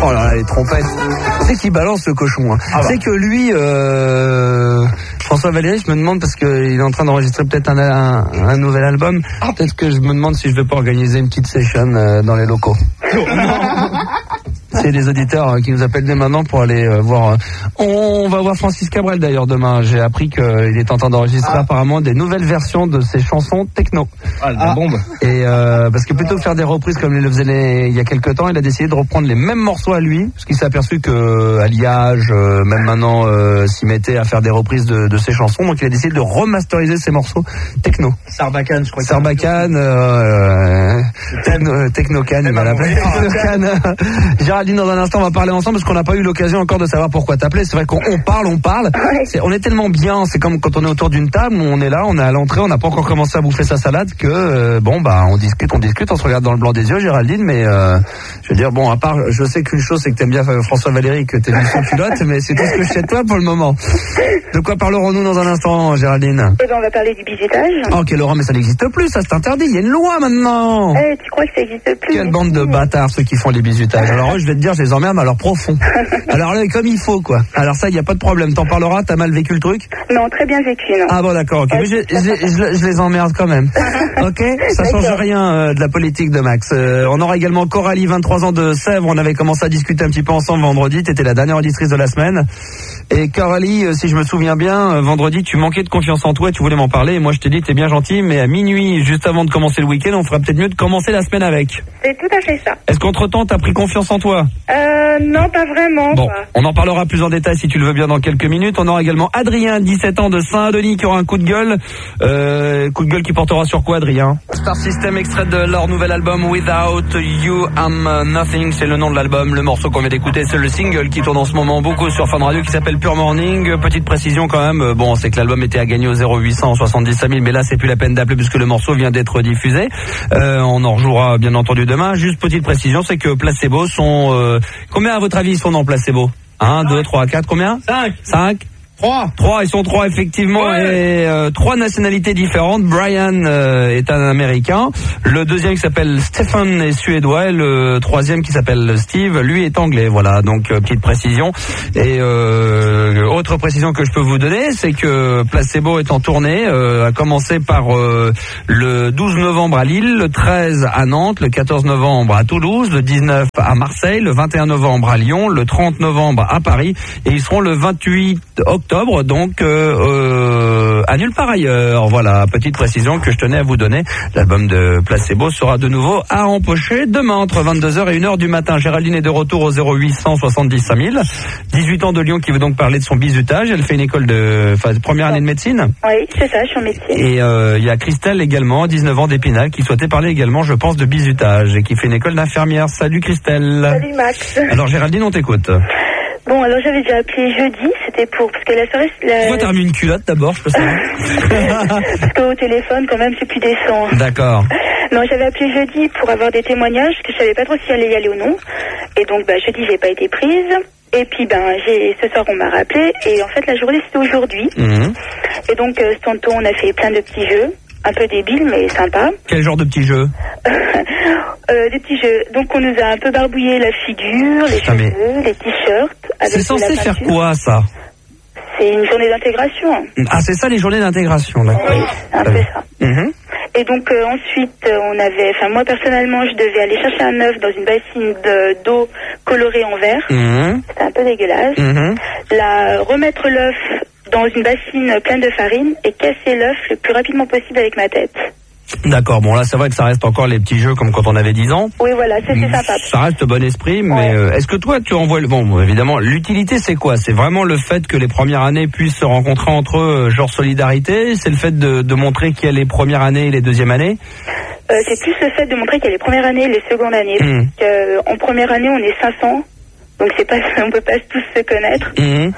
Oh là là, les trompettes. C'est qu'il balance le cochon. Hein. Ah bah. C'est que lui, François Valéry, je me demande, parce qu'il est en train d'enregistrer peut-être un nouvel album, peut-être que je me demande si je vais pas organiser une petite session dans les locaux. C'est des auditeurs qui nous appellent dès maintenant pour aller voir. On va voir Francis Cabrel d'ailleurs demain. J'ai appris qu'il est en train d'enregistrer apparemment des nouvelles versions de ses chansons techno. Ah, la bombe. Et parce que plutôt que faire des reprises comme il le faisait il y a quelques temps, il a décidé de reprendre les mêmes morceaux à lui, parce qu'il s'est aperçu que Alliage, même maintenant, s'y mettait à faire des reprises de ses chansons. Donc il a décidé de remasteriser ses morceaux techno. Sarbacane, je crois. Sarbacane, Technocan, il va l'appeler. Technocan. Géraldine, dans un instant, on va parler ensemble parce qu'on n'a pas eu l'occasion encore de savoir pourquoi t'appeler. C'est vrai qu'on parle. On est tellement bien, c'est comme quand on est autour d'une table, où on est là, on est à l'entrée, on n'a pas encore commencé à bouffer sa salade, que on discute, on se regarde dans le blanc des yeux, Géraldine, mais je veux dire, bon, à part, je sais qu'une chose, c'est que t'aimes bien François Valéry, que t'es venu sans culotte, mais c'est tout ce que je sais de toi pour le moment. De quoi parlerons-nous dans un instant, Géraldine? Eh ben, on va parler du bizutage. Oh, quelle horreur, mais ça n'existe plus, ça c'est interdit, il y a une loi maintenant. Tu crois que ça n'existe plus? Quelle bande de bâtards, ceux qui font les bizutages. Alors eux, je vais te dire, je les emmerde à leur profond. Alors là, comme il faut, quoi. Alors ça, il n'y a pas de problème, t'en parleras, t'as mal vécu le truc? Non, très bien vécu, non. Ah bon, d'accord, ok, mais je les emmerde quand même. Ok, ça change rien de la politique de Max. On aura également Coralie, 23 ans de Sèvres, on avait commencé à discuter un petit peu ensemble vendredi, t'étais la dernière auditrice de la semaine. Et Coralie, si je me souviens bien, vendredi, tu manquais de confiance en toi et tu voulais m'en parler. Et moi, je t'ai dit, t'es bien gentil, mais à minuit, juste avant de commencer le week-end, on fera peut-être mieux de commencer la semaine avec. C'est tout à fait ça. Est-ce qu'entre-temps, t'as pris confiance en toi? Non, pas vraiment. Bon, quoi. on en parlera plus en détail si tu le veux bien dans quelques minutes. On aura également Adrien, 17 ans de Saint-Denis, qui aura un coup de gueule. Coup de gueule qui portera sur quoi, Adrien? Star System, extrait de leur nouvel album Without You I'm Nothing, c'est le nom de l'album. Le morceau qu'on vient d'écouter, c'est le single qui tourne en ce moment beaucoup sur Fun Radio, qui s'appelle Pure Morning. Petite précision quand même, bon, c'est que l'album était à gagner au 0800 70 5000, mais là c'est plus la peine d'appeler puisque le morceau vient d'être diffusé. On en rejouera bien entendu demain. Juste petite précision, c'est que Placebo sont... combien à votre avis ils sont dans Placebo? 1, 2, 3, 4, combien? 5 3, ils sont 3 effectivement, ouais. Et 3 nationalités différentes. Brian est un Américain, le deuxième qui s'appelle Stephen est suédois, et le troisième qui s'appelle Steve, lui est anglais. Voilà, donc petite précision. Et autre précision que je peux vous donner, c'est que Placebo est en tournée, a commencé par le 12 novembre à Lille, le 13 à Nantes, le 14 novembre à Toulouse, le 19 à Marseille, le 21 novembre à Lyon, le 30 novembre à Paris, et ils seront le 28 octobre, donc à nulle part ailleurs. Voilà, petite précision que je tenais à vous donner. L'album de Placebo sera de nouveau à empocher demain entre 22h et 1h du matin. Géraldine est de retour au 0800 70 5000. 18 ans de Lyon qui veut donc parler de son bizutage. Elle fait une école de première année de médecine. Oui, c'est ça, je suis en médecine. Et il y a Christelle également, 19 ans d'Épinal, qui souhaitait parler également, je pense, de bizutage et qui fait une école d'infirmière. Salut Christelle. Salut Max. Alors Géraldine, on t'écoute. Bon, alors j'avais déjà appelé jeudi, c'était pour... Parce que la soirée... Pourquoi t'as remis une culotte d'abord, je peux savoir? Parce qu'au téléphone, quand même, c'est plus décent. D'accord. Non, j'avais appelé jeudi pour avoir des témoignages, parce que je savais pas trop si j'allais y aller ou non. Et donc, jeudi, j'ai pas été prise. Et puis, ce soir, on m'a rappelé. Et en fait, la journée, c'était aujourd'hui. Mmh. Et donc, tantôt, on a fait plein de petits jeux. Un peu débiles, mais sympa. Quel genre de petits jeux? Des petits jeux. Donc, on nous a un peu barbouillé la figure, les cheveux, les t-shirts. C'est censé faire quoi, ça? C'est une journée d'intégration. Ah, c'est ça, les journées d'intégration, d'accord. Oui, un peu ça. Mmh. Et donc, ensuite, moi, personnellement, je devais aller chercher un œuf dans une bassine d'eau colorée en vert. Mmh. C'était un peu dégueulasse. Mmh. Remettre l'œuf dans une bassine pleine de farine et casser l'œuf le plus rapidement possible avec ma tête. D'accord, bon là c'est vrai que ça reste encore les petits jeux comme quand on avait 10 ans. Oui voilà, c'est sympa. Ça reste bon esprit, mais est-ce que toi tu envoies bon évidemment l'utilité c'est quoi? C'est vraiment le fait que les premières années puissent se rencontrer entre eux, genre solidarité? C'est le fait de montrer qu'il y a les premières années et les deuxièmes années? C'est plus le fait de montrer qu'il y a les premières années et les secondes années. En première année on est 500, donc c'est pas, on peut pas tous se connaître.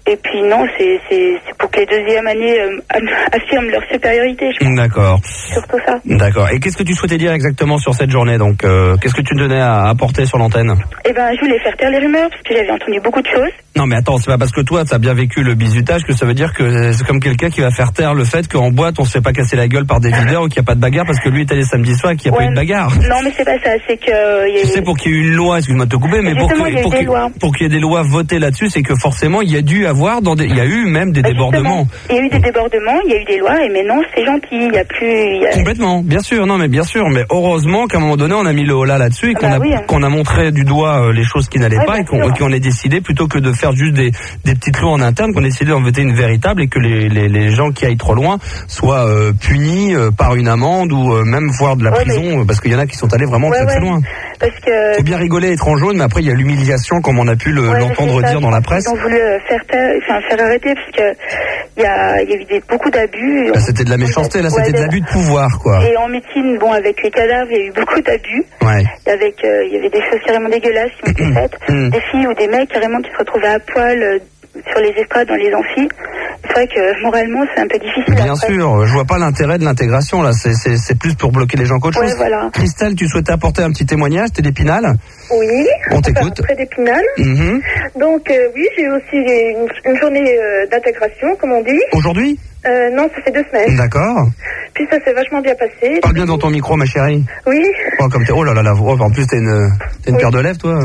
Et puis non, c'est pour que les deuxièmes années affirment leur supériorité, je pense. D'accord. Surtout ça. D'accord. Et qu'est-ce que tu souhaitais dire exactement sur cette journée? Donc, qu'est-ce que tu tenais à apporter sur l'antenne? Eh ben, je voulais faire taire les rumeurs parce que j'avais entendu beaucoup de choses. Non mais attends, c'est pas parce que toi t'as bien vécu le bizutage que ça veut dire que c'est comme quelqu'un qui va faire taire le fait qu'en boîte on se fait pas casser la gueule par des videurs ou qu'il y a pas de bagarre parce que lui est allé samedi soir et qu'il y a pas eu de bagarre. Non mais c'est pas ça, c'est que... Tu sais, pour qu'il y ait une loi, excuse-moi de te couper, mais pour qu'il y ait des lois votées là-dessus, c'est que forcément il y a dû avoir il y a eu même des débordements. Il y a eu des débordements, il y a eu des lois, et maintenant c'est gentil, il y a plus... Complètement, bien sûr, non mais bien sûr, mais heureusement qu'à un moment donné on a mis le holà là-dessus et qu'on a montré du doigt les choses qui n'allaient pas et qu'on ait décidé plutôt que de faire juste des petites lois en interne, qu'on ait décidé d'en voter une véritable et que les gens qui aillent trop loin soient punis par une amende ou même voire de la prison, parce qu'il y en a qui sont allés vraiment très loin. Parce que... Faut bien rigoler, être en jaune, mais après il y a l'humiliation comme on a pu l'entendre dire dans la presse. Ils ont voulu faire arrêter parce que il y a eu beaucoup d'abus. Là, c'était de la méchanceté, là c'était de l'abus de pouvoir quoi. Et en médecine, bon, avec les cadavres, il y a eu beaucoup d'abus. Ouais. Il y avait des choses carrément dégueulasses qui ont été faites. Des filles ou des mecs carrément qui se retrouvaient à poil sur les estrades dans les amphis. C'est vrai que moralement c'est un peu difficile. Bien sûr, je vois pas l'intérêt de l'intégration là, c'est plus pour bloquer les gens qu'autre chose. Voilà. Christelle, tu souhaitais apporter un petit témoignage, t'es d'Épinal? Oui, on t'écoute. Près d'Épinal. Donc oui, j'ai eu aussi une journée d'intégration, comme on dit. Aujourd'hui? Non, ça fait 2 semaines. D'accord. Puis ça s'est vachement bien passé. Parle bien dans ton micro, ma chérie. Oui. Oh, comme oh là là, en plus t'es une paire de lèvres, toi.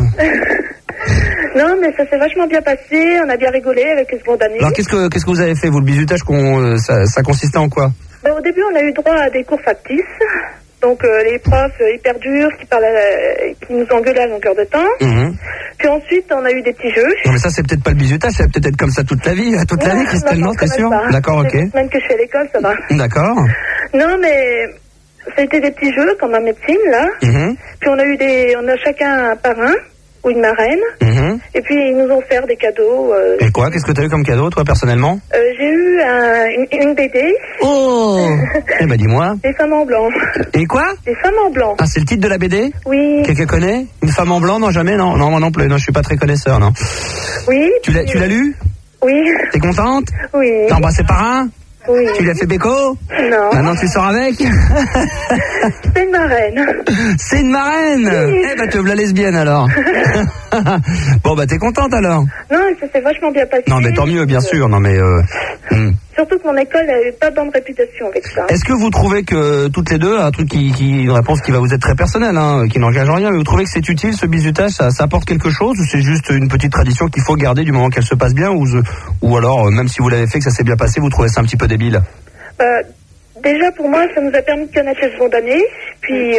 Non, mais ça s'est vachement bien passé. On a bien rigolé avec les spontanés. Alors qu'est-ce que vous avez fait, vous, le bizutage, ça consistait en quoi? Au début, on a eu droit à des cours factices. Donc les profs hyper durs qui nous engueulaient à longueur de temps. Puis ensuite, on a eu des petits jeux. Non mais ça c'est peut-être pas le bizutage, ça va peut-être être comme ça toute la vie, l'année, Christelle, non, t'es sûr? D'accord, ok. C'est la semaine que je suis à l'école, ça va. D'accord. Non mais ça a été des petits jeux comme en médecine là. Puis on a chacun un parrain ou une marraine. Et puis ils nous ont offert des cadeaux. Et quoi? Qu'est-ce que t'as eu comme cadeau, toi, personnellement? J'ai eu une BD. Oh. Eh ben dis-moi. Des femmes en blanc. Et quoi? Des femmes en blanc. Ah, c'est le titre de la BD? Oui. Quelqu'un connaît? Une femme en blanc? Non, jamais? Non, moi non plus. Non, je suis pas très connaisseur, non. Oui. Tu l'as lu? Oui. T'es contente? Oui. T'as embrassé parrain? Oui. Tu lui as fait béco? Non. Maintenant tu sors avec? C'est une marraine. C'est une marraine? Oui. Eh ben te voilà lesbienne alors. Bon bah t'es contente alors? Non, ça s'est vachement bien passé. Non mais tant mieux, bien sûr. Non mais surtout que mon école n'avait pas bonne réputation avec ça. Est-ce que vous trouvez que toutes les deux, un truc une réponse qui va vous être très personnelle, qui n'engage en rien, mais vous trouvez que c'est utile ce bizutage, ça apporte quelque chose, ou c'est juste une petite tradition qu'il faut garder du moment qu'elle se passe bien, ou alors même si vous l'avez fait, que ça s'est bien passé, vous trouvez ça un petit peu débile? Déjà pour moi, ça nous a permis de connaître les secondes années, puis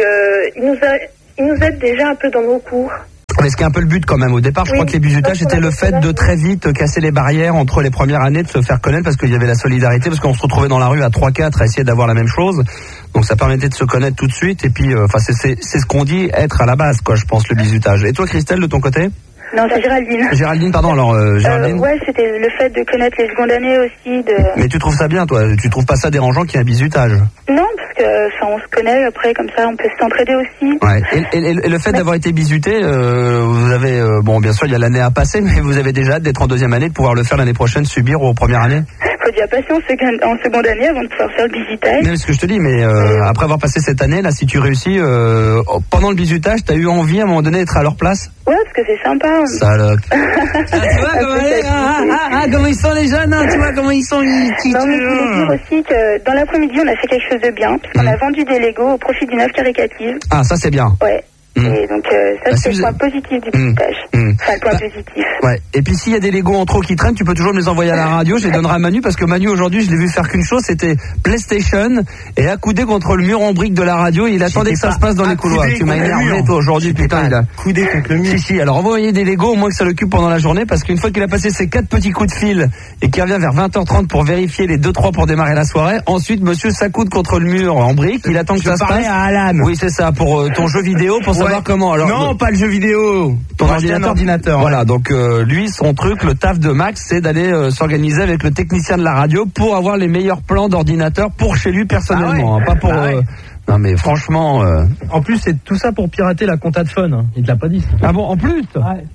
il nous aide déjà un peu dans nos cours. Mais ce qui est un peu le but quand même au départ, je crois que les bizutages c'était le fait de très vite casser les barrières entre les premières années, de se faire connaître parce qu'il y avait la solidarité, parce qu'on se retrouvait dans la rue à 3-4 à essayer d'avoir la même chose. Donc ça permettait de se connaître tout de suite et puis c'est ce qu'on dit être à la base quoi, je pense, le bizutage. Et toi Christelle, de ton côté? Non, c'est Géraldine. Géraldine, pardon, alors Géraldine. Ouais, c'était le fait de connaître les secondes années aussi. Mais tu trouves ça bien, toi? Tu trouves pas ça dérangeant qu'il y ait un bizutage? Non, parce que on se connaît, après comme ça on peut s'entraider aussi. Ouais. Et le fait d'avoir été bizuté, vous avez, bon bien sûr il y a l'année à passer, mais vous avez déjà hâte d'être en deuxième année, de pouvoir le faire l'année prochaine, subir aux premières années? Faut déjà passer en seconde année avant de pouvoir faire le bizutage. C'est ce que je te dis, mais après avoir passé cette année, là, si tu réussis, pendant le bizutage, t'as eu envie à un moment donné d'être à leur place? Ouais, parce que c'est sympa. Salope. Tu vois comment ils sont les jeunes, tu vois comment ils sont. Non, mais je voulais dire aussi que dans l'après-midi, on a fait quelque chose de bien, puisqu'on a vendu des Legos au profit d'une œuvre caritative. Ah, ça c'est bien. Ouais. Et donc ça c'est le point positif du bizutage. Enfin, le point positif. Ouais. Et puis s'il y a des Legos en trop qui traînent, tu peux toujours me les envoyer à la radio, je les donnerai à Manu, parce que Manu aujourd'hui je l'ai vu faire qu'une chose, c'était PlayStation et accoudé contre le mur en briques de la radio, et il attendait que ça se passe dans les couloirs. Tu m'as énervé toi aujourd'hui, putain, il a coudé contre le mur. Si, alors envoyez des Legos au moins que ça l'occupe pendant la journée, parce qu'une fois qu'il a passé ses 4 petits coups de fil et qu'il revient vers 20h30 pour vérifier les 2-3 pour démarrer la soirée, ensuite monsieur s'accoude contre le mur en briques, il attend que ça se passe. À Alan. Oui, c'est ça, pour ton jeu vidéo, pour savoir comment. Alors, non, pas le jeu vidéo. Ton ordinateur. Voilà, donc lui, son truc, le taf de Max, c'est d'aller s'organiser avec le technicien de la radio pour avoir les meilleurs plans d'ordinateur pour chez lui personnellement, pas pour... Non mais franchement... En plus, c'est tout ça pour pirater la compta de Fun. Il te l'a pas dit. Ah bon, en plus? Ouais.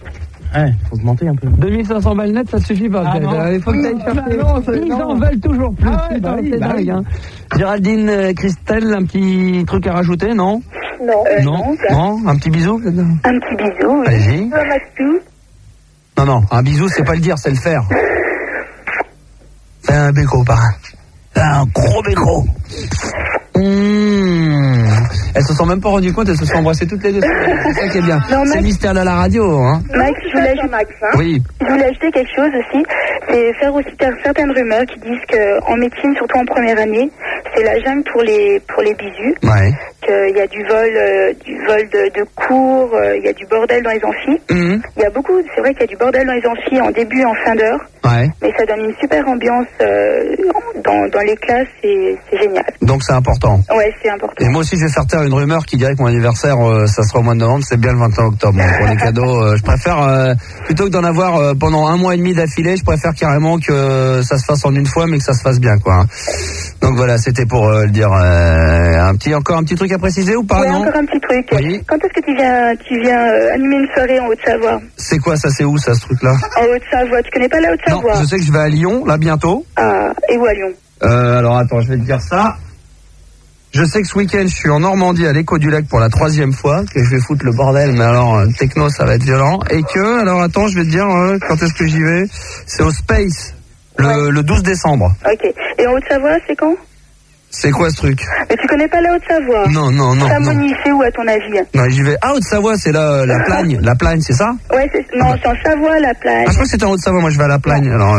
Ouais, faut augmenter un peu. 2500 balles net, ça suffit pas. Il faut que tu ailles chercher. Ils en veulent toujours plus. C'est dingue, hein. Géraldine, Christelle, un petit truc à rajouter, non? Non, un petit bisou? Un petit bisou. Allez-y. Maxou. Non, un bisou, c'est pas le dire, c'est le faire. Fais un béco, parrain. Fais un gros béco. Elles se sont même pas rendues compte, elles se sont embrassées toutes les deux. C'est ça qui est bien. Non, c'est mystère à la radio, hein. Max, je voulais ajouter quelque chose aussi. C'est faire aussi certaines rumeurs qui disent qu'en médecine, surtout en première année, c'est la jungle pour les bisous. Ouais. Qu'il y a du vol de cours, il y a du bordel dans les amphis. Il y a beaucoup, c'est vrai qu'il y a du bordel dans les amphis en début et en fin d'heure. Ouais. Mais ça donne une super ambiance dans les classes et c'est génial. Donc c'est important. Ouais, c'est important. Et moi aussi, je vais faire taire une rumeur qui dirait que mon anniversaire, ça sera au mois de novembre, c'est bien le 21 octobre. Donc, pour les cadeaux, je préfère, plutôt que d'en avoir pendant 1 mois et demi d'affilée, je préfère carrément que ça se fasse en une fois, mais que ça se fasse bien, quoi. Donc voilà, c'était pour le dire. Encore un petit truc à préciser ou pas? Ouais, non, encore un petit truc. Oui. Quand est-ce que tu viens animer une soirée en Haute-Savoie? C'est quoi ça? C'est où ça, ce truc-là? En Haute-Savoie. Tu connais pas la Haute-Savoie? Non, je sais que je vais à Lyon, là, bientôt. Ah, et où à Lyon? Alors attends, je vais te dire ça. Je sais que ce week-end, je suis en Normandie à l'Écho du Lac pour la 3e fois, que je vais foutre le bordel, mais alors, techno, ça va être violent. Et que, alors attends, je vais te dire, quand est-ce que j'y vais? C'est au Space, le 12 décembre. Ok. Et en Haute-Savoie, c'est quand? C'est quoi ce truc? Mais tu connais pas la Haute-Savoie? Non. Chamonix, c'est où à ton avis? Non, j'y vais. Ah, Haute-Savoie, c'est la Plagne. La Plagne, c'est ça? Ouais, c'est en Savoie, la Plagne. Ah, je crois que c'était en Haute-Savoie, moi je vais à la Plagne. Alors,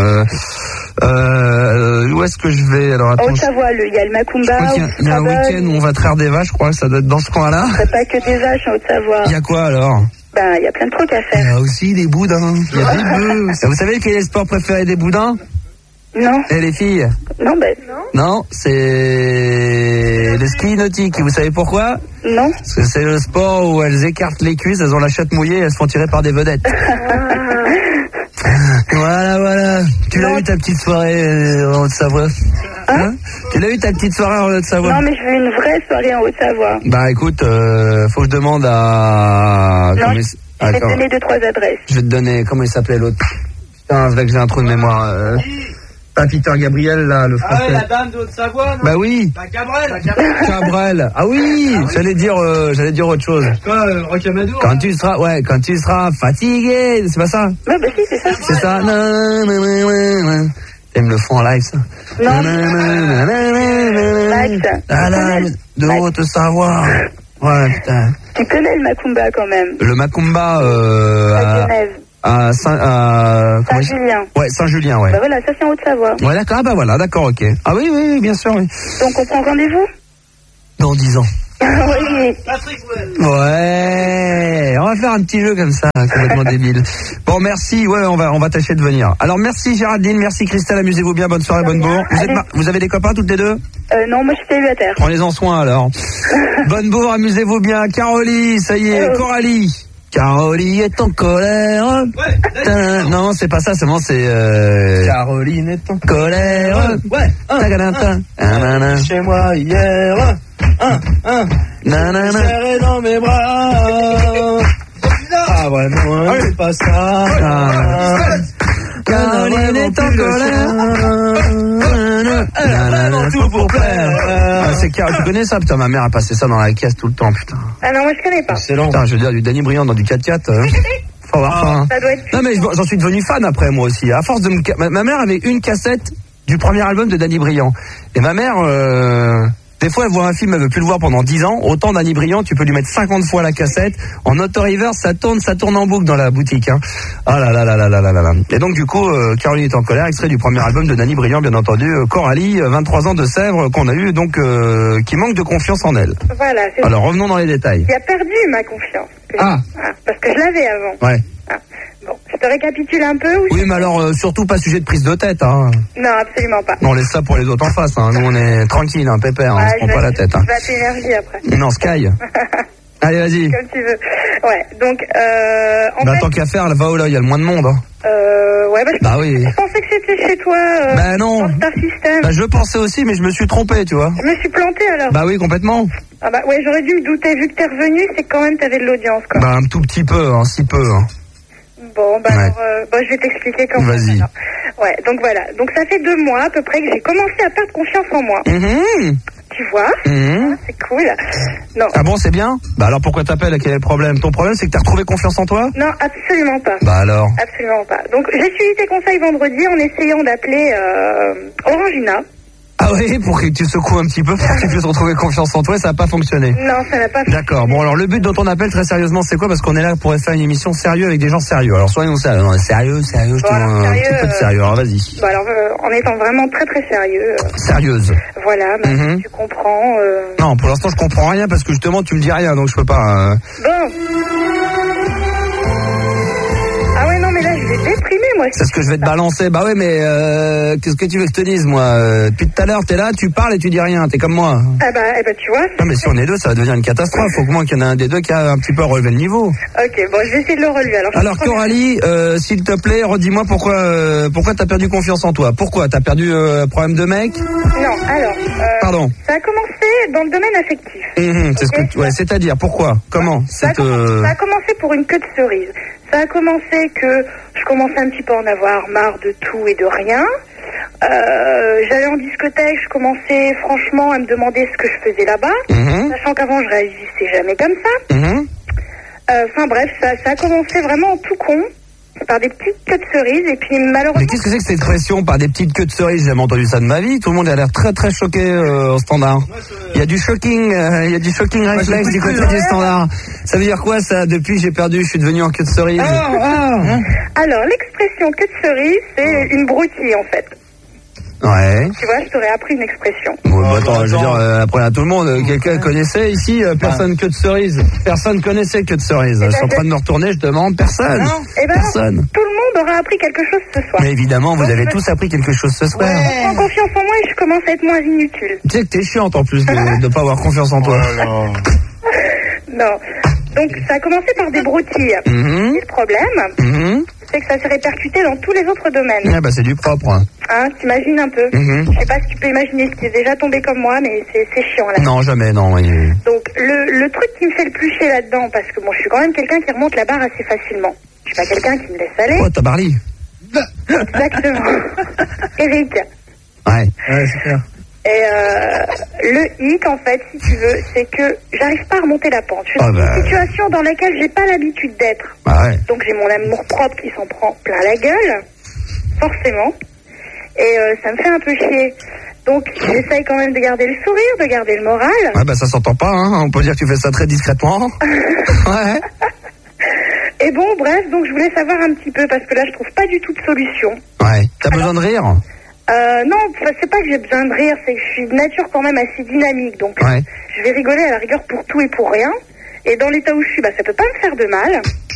où est-ce que je vais? Alors, attends. En Haute-Savoie, il y a le Macumba. Il y a un week-end où on va traire des vaches, je crois que ça doit être dans ce coin-là. C'est pas que des vaches en Haute-Savoie. Il y a quoi alors? Ben, il y a plein de trucs à faire. Il y a aussi des boudins. Il y a des bœufs. Vous savez quel est le sport préféré des boudins? Non. Et les filles? Non, Non, c'est le ski nautique. Vous savez pourquoi? Non. Parce que c'est le sport où elles écartent les cuisses, elles ont la chatte mouillée et elles se font tirer par des vedettes. Voilà. Tu l'as eu ta petite soirée en Haute-Savoie? Hein? Tu l'as eu ta petite soirée en Haute-Savoie? Non, mais je veux une vraie soirée en Haute-Savoie. Bah écoute, faut que je demande à... Non, je vais te donner 2-3 adresses. Je vais te donner, comment il s'appelait l'autre? Putain, c'est là que j'ai un trou de mémoire. Pas Peter Gabriel, là, le français. Ah ouais, la dame de Haute-Savoie, non? Bah oui. Bah Cabrel. Cabrel. Ah oui, j'allais dire autre chose. Quoi, Rocamadour? Quand tu seras fatigué, c'est pas ça? Ouais, bah si, c'est ça. C'est ça. T'aimes le fond en live, ça? Non. Max. De Haute-Savoie. Ouais, putain. Tu connais le Macumba quand même? Le Macumba, à Genève. À Saint-Julien. Ouais, Saint-Julien, ouais. Bah voilà, ça c'est en Haute-Savoie. Ouais, d'accord, bah voilà, d'accord, ok. Ah oui, bien sûr, oui. Donc on prend rendez-vous? Dans 10 ans. Oui. Ouais, on va faire un petit jeu comme ça, complètement débile. Bon, merci, ouais, on va tâcher de venir. Alors, merci Géraldine, merci Christelle, amusez-vous bien, bonne soirée, bonne bourre. Vous avez des copains toutes les deux? Non, moi je suis célibataire. Prenez-en soin alors. Bonne bourre, amusez-vous bien. Caroline, ça y est, Coralie. Caroline est en colère. Ouais. Non, c'est pas ça, c'est Caroline est en colère. Ouais. Chez moi hier. Serré dans mes bras. Ah ouais, non, c'est pas ça. Caroline est en colère. Tout pour plaire. C'est Caro, tu connais ça? Putain, ma mère a passé ça dans la caisse tout le temps, putain. Ah non, moi je connais pas. Excellent. Putain, je veux dire, du Danny Briand dans du 4x4. Faut avoir faim. Ça doit être... Non, mais j'en suis devenu fan après, moi aussi. À force de ma mère avait une cassette du premier album de Danny Briand. Et ma mère, des fois, elle voit un film, elle veut plus le voir pendant 10 ans. Autant Danny Briand, tu peux lui mettre 50 fois la cassette. En auto-reverse, ça tourne en boucle dans la boutique, hein. Ah là là. Et donc, du coup, Caroline est en colère, extrait du premier album de Danny Briand, bien entendu. Coralie, 23 ans de Sèvres, qu'on a eu, donc, qui manque de confiance en elle. Voilà. Alors, revenons dans les détails. Il a perdu ma confiance. Parce que je l'avais avant. Ouais. Bon, je te récapitule un peu ou... Oui, mais alors, surtout pas sujet de prise de tête, hein. Non, absolument pas. On laisse ça pour les autres en face, hein. Nous, on est tranquille, hein, pépère, on se prend pas la tête, hein. Tu vas t'énergie après. Non, Sky. Allez, vas-y. Comme tu veux. Ouais, donc, tant qu'à faire, va au là, il y a le moins de monde, hein. Ouais, oui. Je pensais que c'était chez toi, non. dans Star System. Je pensais aussi, mais je me suis trompé, tu vois. Je me suis planté alors. Bah oui, complètement. Ah bah ouais, j'aurais dû me douter, vu que t'es revenu, c'est que quand même t'avais de l'audience, quoi. Bah un tout petit peu, hein, si peu, hein. Bon, Bon, bah, alors, je vais t'expliquer comment. Vas-y. Ouais, donc voilà. Donc ça fait 2 mois à peu près que j'ai commencé à perdre confiance en moi. Tu vois, c'est cool. Non. Ah bon, c'est bien. Bah alors pourquoi t'appelles? Quel est le problème? Ton problème, c'est que t'as retrouvé confiance en toi? Non, absolument pas. Bah alors? Absolument pas. Donc j'ai suivi tes conseils vendredi en essayant d'appeler Orangina. Ah oui, pour que tu secoues un petit peu, pour que tu puisses retrouver confiance en toi, ça n'a pas fonctionné. Non, ça n'a pas fonctionné. D'accord. Bon, alors le but de ton appel, très sérieusement, c'est quoi? Parce qu'on est là pour faire une émission sérieuse avec des gens sérieux. Alors soyons sérieux. Non, sérieux, je te demande un petit peu de sérieux. Alors vas-y. Bah alors, en étant vraiment très très sérieux. Sérieuse. Voilà, tu comprends. Non, pour l'instant, je comprends rien parce que justement, tu me dis rien, donc je peux pas. Bon. Ah ouais, non, mais là, je vais déprimer, moi. C'est ce que je vais te balancer. Bah ouais, mais qu'est-ce que tu veux que je te dise, moi? Depuis tout à l'heure, t'es là, tu parles et tu dis rien. T'es comme moi. Ah bah, tu vois. Non, mais si on est 2, ça va devenir une catastrophe. Faut que moi qu'il y en ait un des 2 qui a un petit peu relevé le niveau. Ok, bon, je vais essayer de le relever. Alors Coralie, s'il te plaît, redis-moi pourquoi t'as perdu confiance en toi. Pourquoi? T'as perdu problème de mec? Non, alors. Pardon. Ça a commencé dans le domaine affectif. C'est ce que ouais, c'est-à-dire pourquoi? Comment? Ça a commencé pour une queue de cerise. Ça a commencé que je commençais un petit peu à en avoir marre de tout et de rien. J'allais en discothèque, je commençais franchement à me demander ce que je faisais là-bas, sachant qu'avant je réagissais jamais comme ça. Enfin bref, ça a commencé vraiment en tout con, par des petites queues de cerises, et puis malheureusement... Mais qu'est-ce que c'est que cette expression, par des petites queues de cerises? J'ai jamais entendu ça de ma vie. Tout le monde a l'air très très choqué au standard. Il y a du shocking réflexe du côté du standard. Ça veut dire quoi ça? Depuis j'ai perdu, je suis devenu en queue de cerise. Alors l'expression queue de cerise, c'est une broutille en fait. Ouais. Tu vois, je t'aurais appris une expression. Bon, attends, je veux dire, après à tout le monde, quelqu'un connaissait ici, personne queue de cerise. Personne connaissait queue de cerise. Je suis en train de me retourner, je demande, personne. Personne. Tout le monde aura appris quelque chose ce soir. Mais évidemment, vous avez tous appris quelque chose ce soir. Je prends confiance en moi et je commence à être moins inutile. Tu sais que t'es chiante en plus de pas avoir confiance en toi. Non. Donc ça a commencé par des broutilles. Et le problème, c'est que ça s'est répercuté dans tous les autres domaines. Ah bah c'est du propre. Hein, t'imagines un peu. Je sais pas si tu peux imaginer si t'es déjà tombé comme moi, mais c'est chiant là. Non, jamais, non. Oui. Donc le truc qui me fait le plus chier là-dedans, parce que moi je suis quand même quelqu'un qui remonte la barre assez facilement. Je suis pas quelqu'un qui me laisse aller. Oh, t'as barli. Exactement. Eric. Ouais, c'est clair. Et le hic, en fait, si tu veux, c'est que j'arrive pas à remonter la pente. Je suis dans une situation dans laquelle j'ai pas l'habitude d'être. Donc j'ai mon amour propre qui s'en prend plein la gueule, forcément. Et ça me fait un peu chier. Donc j'essaye quand même de garder le sourire, de garder le moral. Ouais, bah ça s'entend pas, hein. On peut dire que tu fais ça très discrètement. Ouais. Et bon, bref, donc je voulais savoir un petit peu, parce que là je trouve pas du tout de solution. Ouais. T'as besoin de rire? Non, c'est pas que j'ai besoin de rire, c'est que je suis de nature quand même assez dynamique, donc je vais rigoler à la rigueur pour tout et pour rien. Et dans l'état où je suis, ça peut pas me faire de mal.